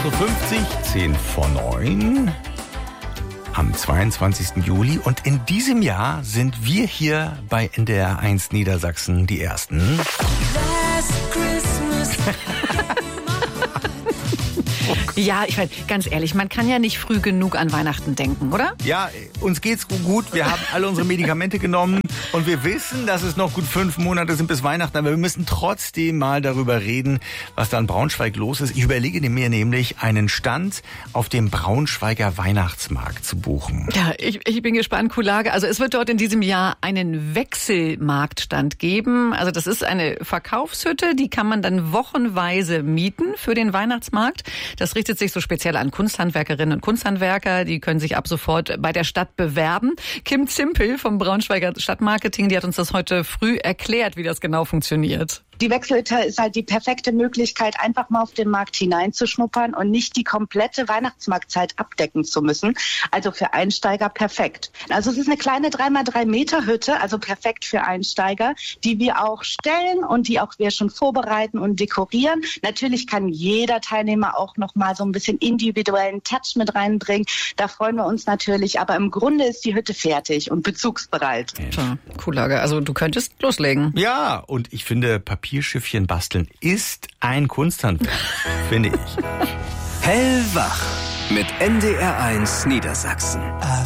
8.50 Uhr, 10 vor 9 am 22. Juli. Und in diesem Jahr sind wir hier bei NDR 1 Niedersachsen die Ersten. Ja, ich meine, ganz ehrlich, man kann ja nicht früh genug an Weihnachten denken, oder? Ja, uns geht's gut. Wir haben alle unsere Medikamente genommen und wir wissen, dass es noch gut 5 Monate sind bis Weihnachten. Aber wir müssen trotzdem mal darüber reden, was da in Braunschweig los ist. Ich überlege mir nämlich, einen Stand auf dem Braunschweiger Weihnachtsmarkt zu buchen. Ja, ich bin gespannt, Kulage. Also es wird dort in diesem Jahr einen Wechselmarktstand geben. Also das ist eine Verkaufshütte, die kann man dann wochenweise mieten für den Weihnachtsmarkt. Das richtet sich so speziell an Kunsthandwerkerinnen und Kunsthandwerker. Die können sich ab sofort bei der Stadt bewerben. Kim Zimpel vom Braunschweiger Stadtmarketing, die hat uns das heute früh erklärt, wie das genau funktioniert. Die Wechselhütte ist halt die perfekte Möglichkeit, einfach mal auf den Markt hineinzuschnuppern und nicht die komplette Weihnachtsmarktzeit abdecken zu müssen. Also für Einsteiger perfekt. Also es ist eine kleine 3x3 Meter Hütte, also perfekt für Einsteiger, die wir auch stellen und die auch wir schon vorbereiten und dekorieren. Natürlich kann jeder Teilnehmer auch noch mal so ein bisschen individuellen Touch mit reinbringen. Da freuen wir uns natürlich. Aber im Grunde ist die Hütte fertig und bezugsbereit. Ja, Kulage. Also du könntest loslegen. Ja, und ich finde, Papierschiffchen basteln ist ein Kunsthandwerk, finde ich. Hellwach mit NDR 1 Niedersachsen.